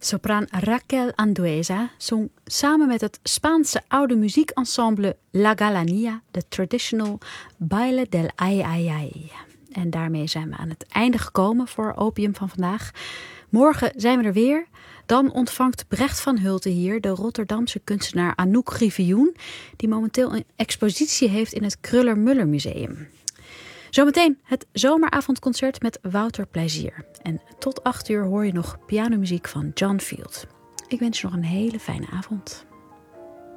Sopraan Raquel Andueza zong samen met het Spaanse oude muziekensemble La Galania de traditional Baile del Ay Ay Ay. En daarmee zijn we aan het einde gekomen voor Opium van vandaag. Morgen zijn we er weer. Dan ontvangt Brecht van Hulten hier de Rotterdamse kunstenaar Anouk Griffioen, die momenteel een expositie heeft in het Kruller-Müller Museum. Zometeen het zomeravondconcert met Wouter Plezier. En tot 8 uur hoor je nog pianomuziek van John Field. Ik wens je nog een hele fijne avond.